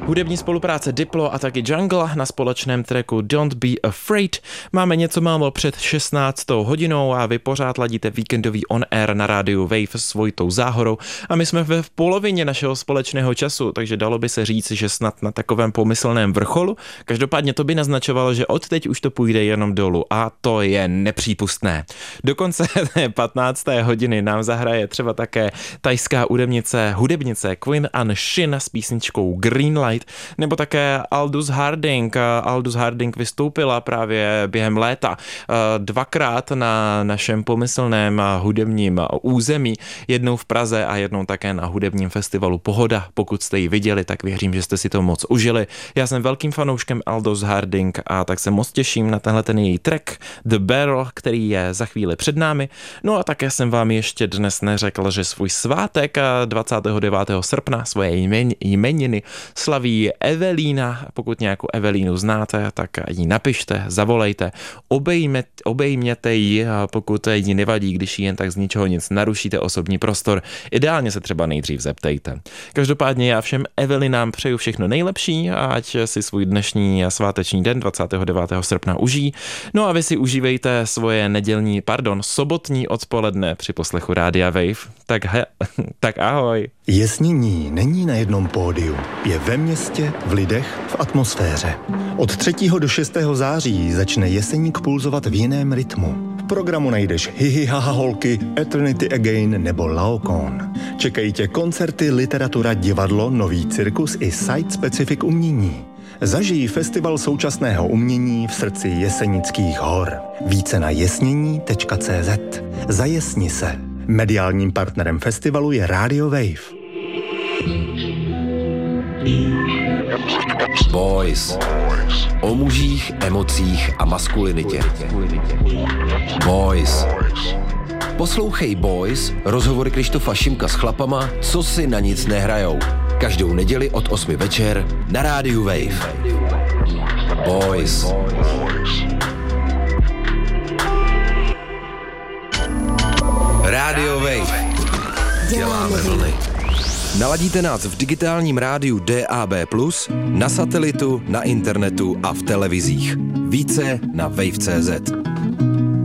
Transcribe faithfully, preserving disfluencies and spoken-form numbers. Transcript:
Hudební spolupráce Diplo a taky Jungle na společném tracku Don't Be Afraid. Máme něco málo před šestnáctou hodinou a vy pořád ladíte víkendový on air na rádiu Wave s Vojtou Záhorou a my jsme v polovině našeho společného času, takže dalo by se říct, že snad na takovém pomyslném vrcholu. Každopádně to by naznačovalo, že od teď už to půjde jenom dolů a to je nepřípustné. Do konce patnácté hodiny nám zahraje třeba také tajská hudebnice, hudebnice Queen Anne Shin s písničkou Greenlight, nebo také Aldous Harding. Aldous Harding vystoupila právě během léta dvakrát na našem pomyslném hudebním území, jednou v Praze a jednou také na hudebním festivalu Pohoda. Pokud jste ji viděli, tak věřím, že jste si to moc užili. Já jsem velkým fanouškem Aldous Harding a tak se moc těším na tenhle ten její track The Barrel, který je za chvíli před námi. No a také jsem vám ještě dnes neřekl, že svůj svátek dvacátého devátého srpna svoje jmeniny slaví Evelína. Pokud nějakou Evelínu znáte, tak ji napište, zavolejte, obejme, obejměte ji, pokud jí nevadí, když jí jen tak z ničeho nic narušíte osobní prostor. Ideálně se třeba nejdřív zeptejte. Každopádně já všem Evelinám přeju všechno nejlepší a ať si svůj dnešní sváteční den dvacátého devátého srpna užijí. No a vy si užívejte svoje nedělní, pardon, sobotní odpoledne při poslechu Rádia Wave. Tak, he, tak ahoj. Jesnění není na jednom pódiu. Je ve městě, v lidech, v atmosféře. Od třetího do šestého září začne Jeseník pulzovat v jiném rytmu. V programu najdeš Hihi haha holky, Eternity Again nebo Laocoon. Čekají tě koncerty, literatura, divadlo, nový cirkus i site-specific umění. Zažijí festival současného umění v srdci Jesenických hor. Více na jesnění tečka cé zet. Zajesni se. Mediálním partnerem festivalu je Radio Wave. Boys. O mužích, emocích a maskulinitě. Boys. Poslouchej Boys, rozhovory Krištofa Šimka s chlapama, co si na nic nehrajou. Každou neděli od osmi večer na rádiu Wave. Boys. Rádio Wave. Děláme vlny. Naladíte nás v digitálním rádiu D A B plus, na satelitu, na internetu a v televizích. Více na wave tečka cé zet.